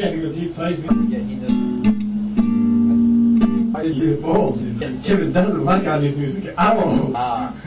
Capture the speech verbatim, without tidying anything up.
Yeah, because he plays me. Yeah, he does. He's really bold. Kevin doesn't like all this music at all. Ah.